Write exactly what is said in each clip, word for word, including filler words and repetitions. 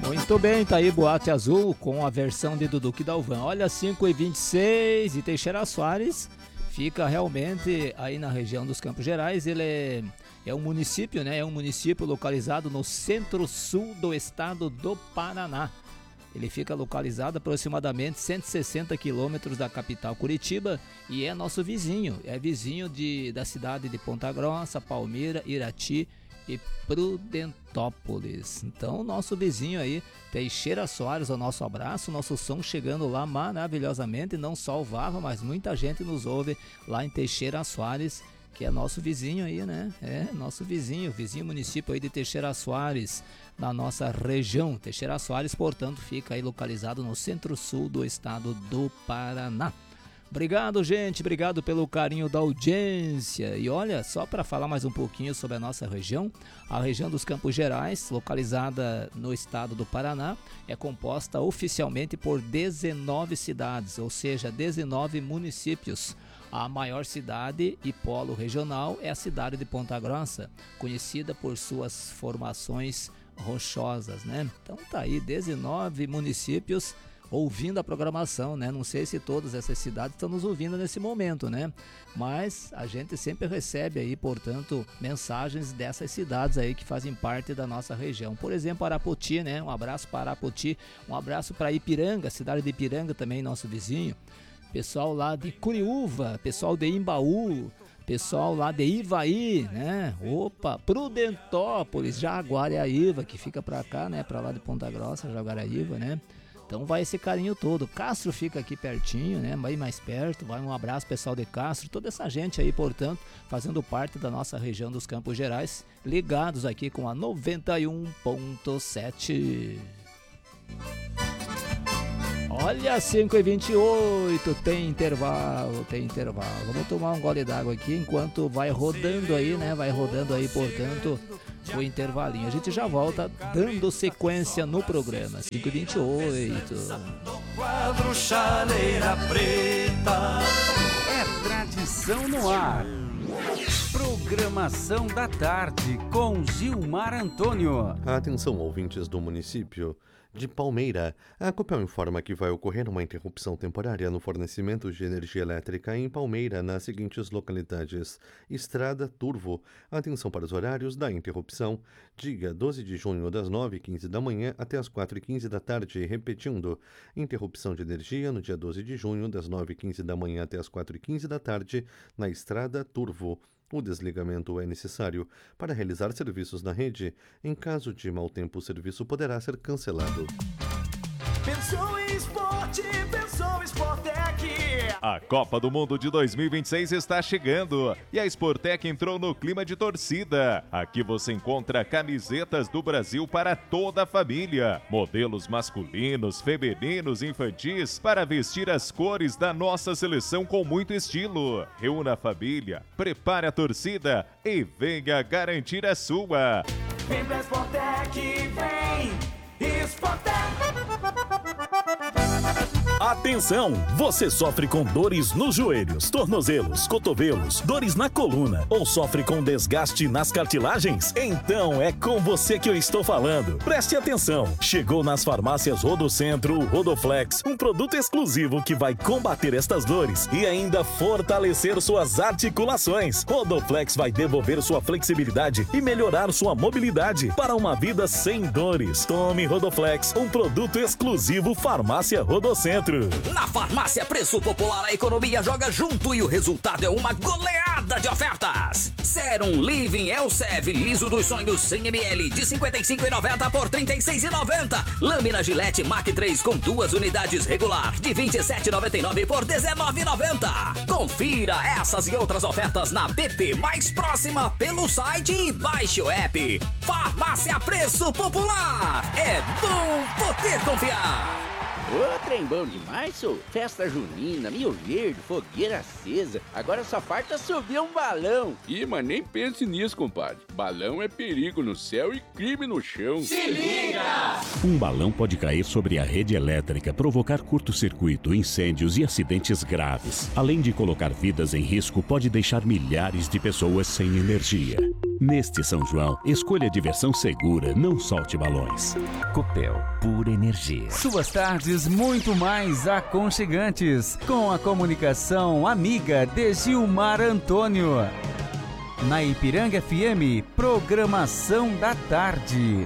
Muito bem, tá aí Boate Azul com a versão de Duduque Dalvan. Olha, cinco e vinte e seis e Teixeira Soares fica realmente aí na região dos Campos Gerais. Ele é, é um município, né? É um município localizado no centro-sul do estado do Paraná. Ele fica localizado aproximadamente cento e sessenta quilômetros da capital Curitiba e é nosso vizinho. É vizinho de, da cidade de Ponta Grossa, Palmeira, Irati e Prudentópolis. Então, nosso vizinho aí, Teixeira Soares, o nosso abraço, nosso som chegando lá maravilhosamente. Não só o Vava, mas muita gente nos ouve lá em Teixeira Soares, que é nosso vizinho aí, né? É, nosso vizinho, vizinho município aí de Teixeira Soares, na nossa região. Teixeira Soares, portanto, fica aí localizado no centro-sul do estado do Paraná. Obrigado, gente, obrigado pelo carinho da audiência. E olha, só para falar mais um pouquinho sobre a nossa região, a região dos Campos Gerais, localizada no estado do Paraná, é composta oficialmente por dezenove cidades, ou seja, dezenove municípios. A maior cidade e polo regional é a cidade de Ponta Grossa, conhecida por suas formações rochosas, né? Então tá aí, dezenove municípios ouvindo a programação, né? Não sei se todas essas cidades estão nos ouvindo nesse momento, né? Mas a gente sempre recebe aí, portanto, mensagens dessas cidades aí que fazem parte da nossa região. Por exemplo, Arapoti, né? Um abraço para Arapoti, um abraço para Ipiranga, cidade de Ipiranga também, nosso vizinho. Pessoal lá de Curiúva, pessoal de Imbaú, pessoal lá de Ivaí, né? Opa, Prudentópolis, Jaguariaíva, que fica pra cá, né? Pra lá de Ponta Grossa, Jaguariaíva, né? Então vai esse carinho todo. Castro fica aqui pertinho, né? Vai mais perto, vai um abraço pessoal de Castro, toda essa gente aí, portanto, fazendo parte da nossa região dos Campos Gerais, ligados aqui com a noventa e um ponto sete. Olha, cinco e vinte e oito, tem intervalo, tem intervalo. Vamos tomar um gole d'água aqui enquanto vai rodando aí, né? Vai rodando aí, portanto, o intervalinho. A gente já volta dando sequência no programa. cinco e vinte e oito. Quadro Chaleira Preta. É tradição no ar. Programação da tarde com Gilmar Antônio. Atenção, ouvintes do município de Palmeira. A Copel informa que vai ocorrer uma interrupção temporária no fornecimento de energia elétrica em Palmeira nas seguintes localidades: Estrada Turvo. Atenção para os horários da interrupção. Dia doze de junho, das nove e quinze da manhã até as quatro e quinze da tarde. Repetindo, interrupção de energia no dia doze de junho, das nove e quinze da manhã até as quatro e quinze da tarde, na Estrada Turvo. O desligamento é necessário para realizar serviços na rede. Em caso de mau tempo, o serviço poderá ser cancelado. Pensou em esporte, pensou em Sportec. A Copa do Mundo de dois mil e vinte e seis está chegando e a Sportec entrou no clima de torcida. Aqui você encontra camisetas do Brasil para toda a família, modelos masculinos, femininos, infantis, para vestir as cores da nossa seleção com muito estilo. Reúna a família, prepare a torcida e venha garantir a sua. Vem pra Sportec, vem Sportec. Atenção! Você sofre com dores nos joelhos, tornozelos, cotovelos, dores na coluna ou sofre com desgaste nas cartilagens? Então é com você que eu estou falando. Preste atenção! Chegou nas farmácias Rodocentro o Rodoflex, um produto exclusivo que vai combater estas dores e ainda fortalecer suas articulações. Rodoflex vai devolver sua flexibilidade e melhorar sua mobilidade para uma vida sem dores. Tome Rodoflex, um produto exclusivo Farmácia Rodocentro. Na Farmácia Preço Popular, a economia joga junto e o resultado é uma goleada de ofertas. Serum Living Elsev Liso dos Sonhos cem mililitros de cinquenta e cinco reais e noventa centavos por trinta e seis reais e noventa centavos. Lâmina Gillette Mac três com duas unidades regular de vinte e sete reais e noventa e nove centavos por dezenove reais e noventa centavos. Confira essas e outras ofertas na B P mais próxima pelo site e baixe o app. Farmácia Preço Popular. É bom poder confiar. Ô, trem bom demais, sou. Festa junina, Mil Verde, fogueira acesa. Agora só falta subir um balão. Ih, mas nem pense nisso, compadre. Balão é perigo no céu e crime no chão. Se liga! Um balão pode cair sobre a rede elétrica, provocar curto-circuito, incêndios e acidentes graves. Além de colocar vidas em risco, pode deixar milhares de pessoas sem energia. Neste São João, escolha a diversão segura, não solte balões. Copel, pura energia. Suas tardes muito mais aconchegantes, com a comunicação amiga de Gilmar Antônio. Na Ipiranga F M, programação da tarde.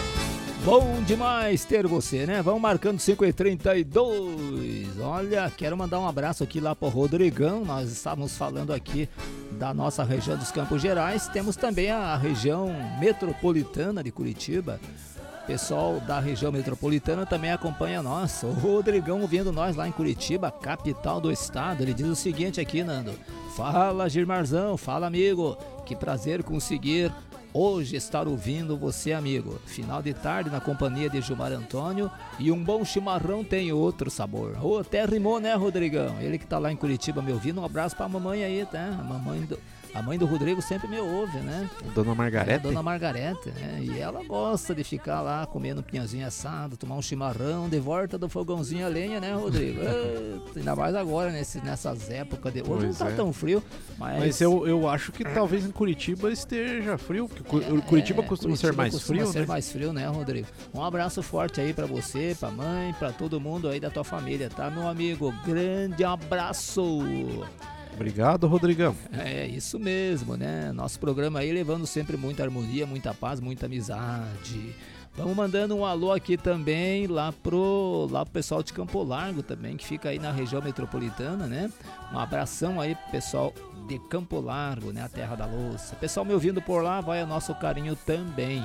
Bom demais ter você, né? Vamos marcando cinco e trinta e dois. Olha, quero mandar um abraço aqui lá pro Rodrigão. Nós estávamos falando aqui da nossa região dos Campos Gerais. Temos também a região metropolitana de Curitiba. O pessoal da região metropolitana também acompanha nós. O Rodrigão ouvindo nós lá em Curitiba, capital do estado. Ele diz o seguinte aqui, Nando. Fala, Gilmarzão. Fala, amigo. Que prazer conseguir hoje estar ouvindo você, amigo. Final de tarde na companhia de Gilmar Antônio. E um bom chimarrão tem outro sabor. Oh, até rimou, né, Rodrigão? Ele que tá lá em Curitiba me ouvindo. Um abraço pra mamãe aí, tá? A mamãe do... A mãe do Rodrigo sempre me ouve, né? Dona Margarete? É, Dona Margarete, né? E ela gosta de ficar lá comendo um pinhãozinho assado, tomar um chimarrão, de volta do fogãozinho a lenha, né, Rodrigo? Eita, ainda mais agora, nesse, nessas épocas de... Hoje pois não tá é. tão frio, mas... Mas eu, eu acho que talvez em Curitiba esteja frio, porque é, Curitiba costuma Curitiba ser mais costuma frio, ser né? mais frio, né, Rodrigo? Um abraço forte aí pra você, pra mãe, pra todo mundo aí da tua família, tá, meu amigo? Grande abraço! Obrigado, Rodrigão. É, isso mesmo, né? Nosso programa aí levando sempre muita harmonia, muita paz, muita amizade. Vamos mandando um alô aqui também lá pro, lá pro pessoal de Campo Largo também, que fica aí na região metropolitana, né? Um abração aí pro pessoal de Campo Largo, né? A terra da louça. Pessoal me ouvindo por lá, vai o nosso carinho também.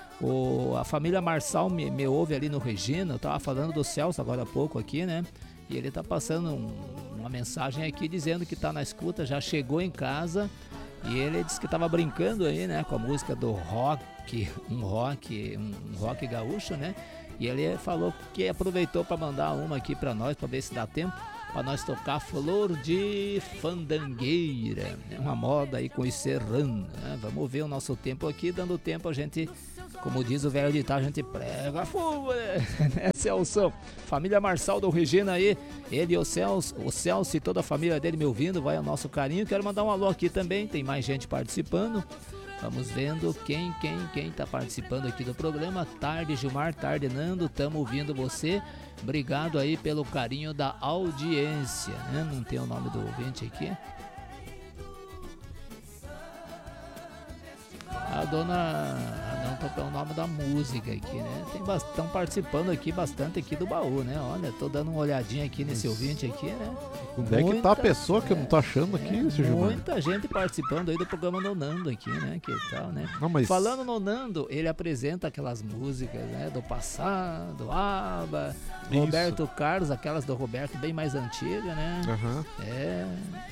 O, a família Marçal me, me ouve ali no Regina, eu tava falando do Celso agora há pouco aqui, né? E ele tá passando um, uma mensagem aqui dizendo que tá na escuta, já chegou em casa e ele disse que tava brincando aí, né, com a música do rock, um rock, um rock gaúcho, né? E ele falou que aproveitou para mandar uma aqui para nós, para ver se dá tempo, para nós tocar Flor de Fandangueira, é uma moda aí com os serranos, né? Vamos ver o nosso tempo aqui, dando tempo a gente, como diz o velho ditado, a gente prega fogo, né, Celso? Família Marçal do Regina aí, ele e o Celso, o Celso e toda a família dele me ouvindo, vai ao nosso carinho. Quero mandar um alô aqui também, tem mais gente participando. Vamos vendo quem, quem, quem tá participando aqui do programa. Tarde, Gilmar, tarde, Nando, tamo ouvindo você. Obrigado aí pelo carinho da audiência, né? Não tem o nome do ouvinte aqui. A dona... Não tocar o nome da música aqui, né? Estão participando aqui bastante aqui do baú, né? Olha, tô dando uma olhadinha aqui nesse Isso. ouvinte aqui, né? Onde é que tá a pessoa que eu não tô achando aqui, é, seu Gilmar? Muita gente participando aí do programa no Nando aqui, né? Que tal, né? Não, mas... Falando no Nando, ele apresenta aquelas músicas, né? Do passado, ABBA, Isso. Roberto Carlos, aquelas do Roberto bem mais antiga, né? Uhum. É...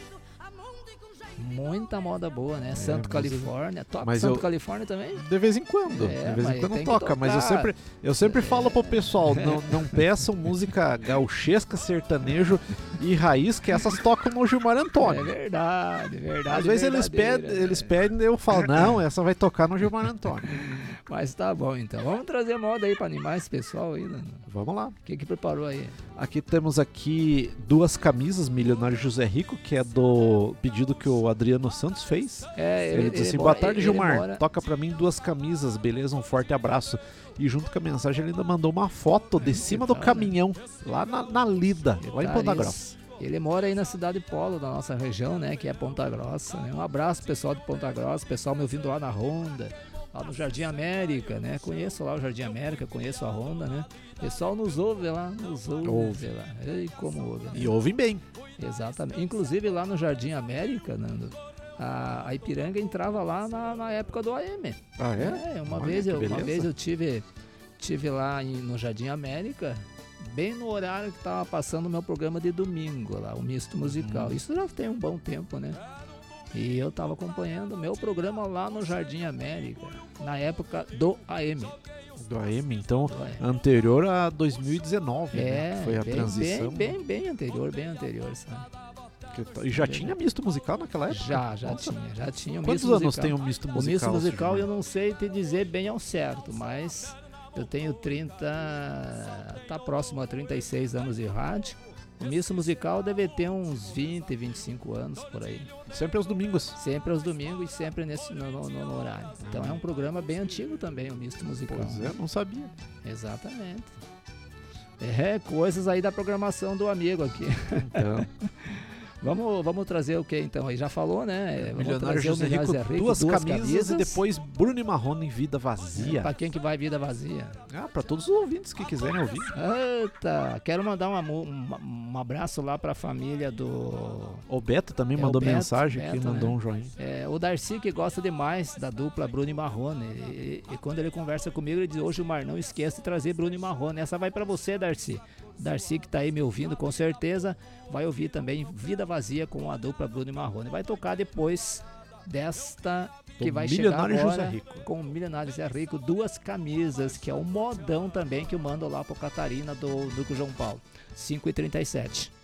Muita moda boa, né? É, Santo Califórnia. Toca mas Santo eu, Califórnia também? De vez em quando. É, de vez em quando toca, mas eu sempre, eu sempre é. falo pro pessoal, não, não peçam música gauchesca, sertanejo e raiz, que essas tocam no Gilmar Antônio. É verdade, é verdade. Às vezes eles pedem, né? eles pedem e eu falo, não, essa vai tocar no Gilmar Antônio. Mas tá bom, então. Vamos trazer moda aí pra animar esse pessoal aí, né? Vamos lá. O que que preparou aí? Aqui temos aqui duas camisas Milionário José Rico, que é do pedido que o Adriano Santos fez. É, ele, ele disse assim, ele boa mora, tarde, Gilmar, mora... toca pra mim duas camisas, beleza? Um forte abraço. E junto com a mensagem ele ainda mandou uma foto de cima do caminhão, lá na, na Lida, lá em Ponta Grossa. Ele mora aí na cidade Polo da nossa região, né? Que é Ponta Grossa, né? Um abraço pessoal de Ponta Grossa, pessoal me ouvindo lá na Ronda, lá no Jardim América, né? Conheço lá o Jardim América, conheço a Ronda, né? O pessoal nos ouve lá, nos ouve, ouve. lá. E como ouve, né? E ouvem bem. Exatamente. Inclusive lá no Jardim América, Nando, a, a Ipiranga entrava lá na, na época do A M. Ah, é? É, uma, Olha, vez, eu, beleza. uma vez eu tive, tive lá em, no Jardim América, bem no horário que tava passando o meu programa de domingo lá, o Misto Musical. Hum. Isso já tem um bom tempo, né? E eu tava acompanhando o meu programa lá no Jardim América, na época do A M. Do A M, então, anterior a dois mil e dezenove, é, né? Foi a bem, transição. Bem, bem, bem anterior, bem anterior, sabe? E já tinha misto musical naquela época? Já, já Nossa. tinha, já tinha. Quantos misto anos musical. tem o misto musical? O misto musical eu não sei te dizer bem ao certo, mas Eu tenho trinta, tá próximo a trinta e seis anos de rádio. O Misto Musical deve ter uns vinte, vinte e cinco anos por aí. Sempre aos domingos. Sempre aos domingos e sempre nesse, no, no, no horário. Então é um programa bem antigo também, o Misto Musical. Pois é, não sabia. Exatamente. É, coisas aí da programação do amigo aqui. Então. Vamos, vamos trazer o que então? Aí já falou, né? Vamos Milionário José Rico, Rico, duas, duas camisas, camisas e depois Bruno e Marrone em Vida Vazia. É, pra quem que vai Vida Vazia? Ah, pra todos os ouvintes que quiserem ouvir. Eita, quero mandar uma, uma, um abraço lá pra família do... O Beto também é, mandou Beto, mensagem Beto, aqui, mandou né? um joinha. É, o Darcy que gosta demais da dupla Bruno e Marrone. E, e quando ele conversa comigo, ele diz, hoje o Mar, não esqueça de trazer Bruno e Marrone.Essa vai pra você, Darcy. Darcy que tá aí me ouvindo com certeza vai ouvir também Vida Vazia com a dupla Bruno e Marrone. Vai tocar depois desta que Do vai chegar Milionário agora José Rico. com o Milionário José Rico, duas camisas, que é o modão também que eu mando lá pro Catarina do Duque João Paulo. cinco e trinta e sete.